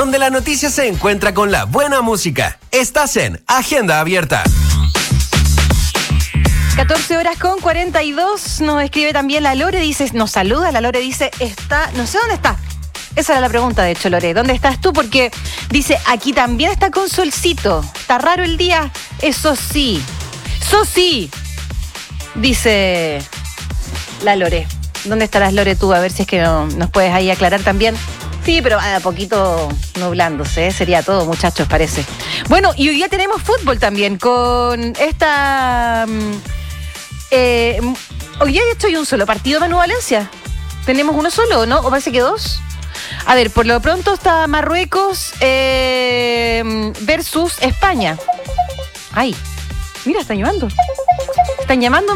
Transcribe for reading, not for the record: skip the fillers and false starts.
donde la noticia se encuentra con la buena música. Estás en Agenda Abierta. 14:42, nos escribe también la Lore, dice, nos saluda, la Lore dice, no sé dónde está. Esa era la pregunta, de hecho, Lore, ¿dónde estás tú? Porque dice, aquí también está con solcito, está raro el día, eso sí, dice la Lore. ¿Dónde estarás, Lore, tú? A ver si es que nos puedes ahí aclarar también. Sí, pero a poquito nublándose, ¿eh? Sería todo, muchachos, parece. Bueno, y hoy día tenemos fútbol también, con esta... hoy día de hecho hay un solo partido, Manu Valencia. ¿Tenemos uno solo, no? ¿O parece que dos? A ver, por lo pronto está Marruecos versus España. Ay, mira, están llamando. Están llamando.